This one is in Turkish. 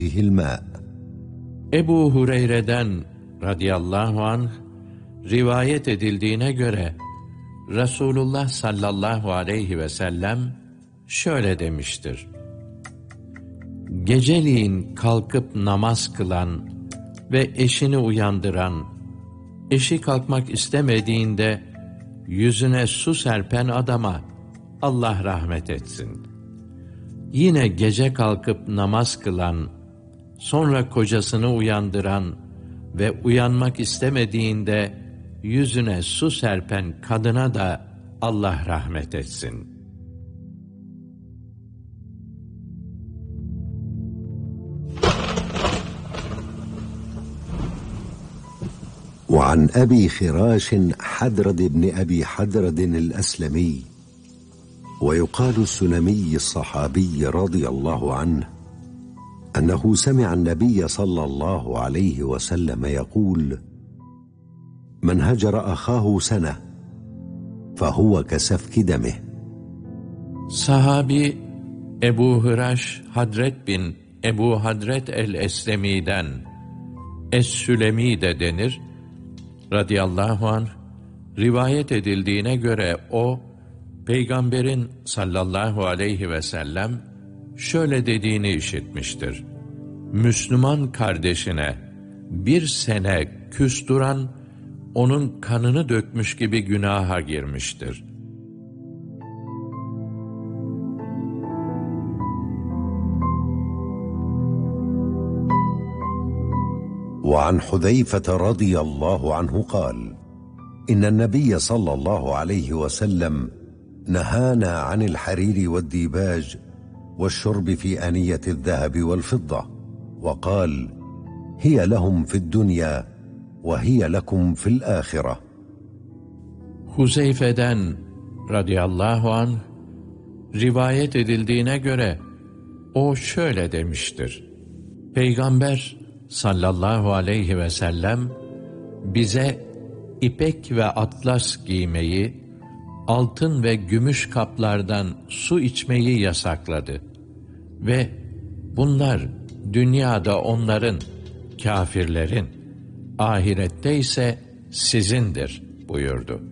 الماء. Ebu Hureyre'den radıyallahu anh rivayet edildiğine göre Resulullah sallallahu aleyhi ve sellem şöyle demiştir: Geceliğin kalkıp namaz kılan ve eşini uyandıran, eşi kalkmak istemediğinde yüzüne su serpen adama Allah rahmet etsin. Yine gece kalkıp namaz kılan, sonra kocasını uyandıran ve uyanmak istemediğinde yüzüne su serpen kadına da Allah rahmet etsin. وعن أبي خراش حدرد بن أبي حدرد الأسلمي ويقال السلمي الصحابي رضي الله عنه أنه سمع النبي صلى الله عليه وسلم يقول: من هجر أخاه سنة فهو كسفك دمه. Sahabi Ebu Hıraş Hadret bin Ebu Hadret el-Eslemi'den, Es-Sülemi de denir, radıyallahu anh, rivayet edildiğine göre o, Peygamberin sallallahu aleyhi ve sellem şöyle dediğini işitmiştir: Müslüman kardeşine bir sene küs duran, onun kanını dökmüş gibi günaha girmiştir. وعن حذيفة رضي الله عنه قال: إن النبي صلى الله عليه وسلم نهانا عن الحرير والديباج والشرب في آنية الذهب والفضة، وقال: هي لهم في الدنيا وهي لكم في الآخرة. Huzeyfe'den radıyallahu anh rivayet edildiğine göre o şöyle demiştir: Peygamber sallallahu aleyhi ve sellem bize ipek ve atlas giymeyi, altın ve gümüş kaplardan su içmeyi yasakladı ve bunlar dünyada onların, kâfirlerin, ahirette ise sizindir buyurdu.